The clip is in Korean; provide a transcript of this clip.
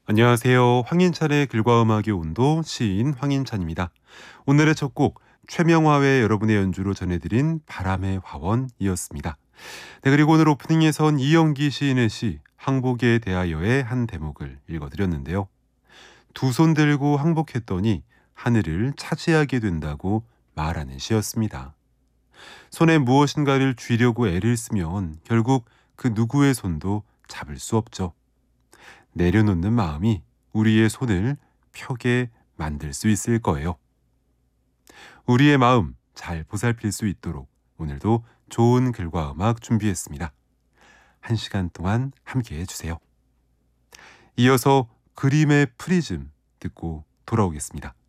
안녕하세요. 황인찬의 글과 음악의 온도 시인 황인찬입니다. 오늘의 첫 곡 최명화의 여러분의 연주로 전해드린 바람의 화원이었습니다. 네, 그리고 오늘 오프닝에선 이영기 시인의 시 항복에 대하여의 한 대목을 읽어드렸는데요. 두 손 들고 항복했더니 하늘을 차지하게 된다고 말하는 시였습니다. 손에 무엇인가를 쥐려고 애를 쓰면 결국 그 누구의 손도 잡을 수 없죠. 내려놓는 마음이 우리의 손을 펴게 만들 수 있을 거예요. 우리의 마음 잘 보살필 수 있도록 오늘도 좋은 글과 음악 준비했습니다. 1시간 동안 함께 해주세요. 이어서 그림의 프리즘 듣고 돌아오겠습니다.